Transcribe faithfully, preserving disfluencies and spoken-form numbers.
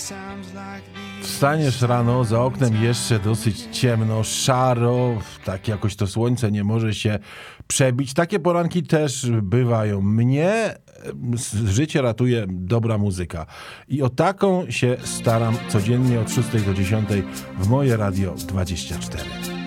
Wstaniesz rano, za oknem jeszcze dosyć ciemno, szaro, tak jakoś to słońce nie może się przebić. Takie poranki też bywają. Mnie życie ratuje dobra muzyka. I o taką się staram codziennie od szóstej do dziesiątej w moje Radio dwadzieścia cztery.